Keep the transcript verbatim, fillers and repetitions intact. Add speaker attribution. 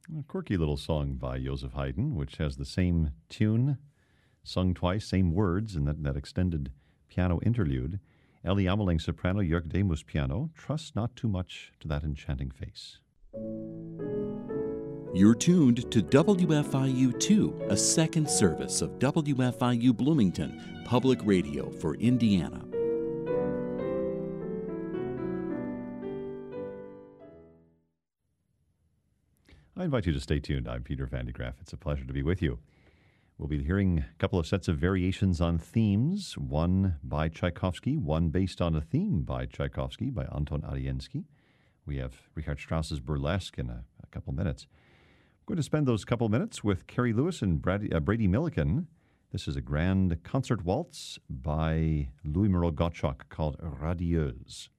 Speaker 1: A quirky little song by Joseph Haydn, which has the same tune, sung twice, same words in that, that extended piano interlude. Ellie Ameling soprano, Jörg Demus piano. Trust not too much to that enchanting face.
Speaker 2: You're tuned to W F I U two, a second service of W F I U Bloomington, public radio for Indiana.
Speaker 1: I invite you to stay tuned. I'm Peter Van de Graaff. It's a pleasure to be with you. We'll be hearing a couple of sets of variations on themes, one by Tchaikovsky, one based on a theme by Tchaikovsky, by Anton Ariensky. We have Richard Strauss's Burlesque in a, a couple minutes. We're going to spend those couple minutes with Carrie Lewis and Brady, uh, Brady Milliken. This is a grand concert waltz by Louis Moreau Gottschalk called Radieuse.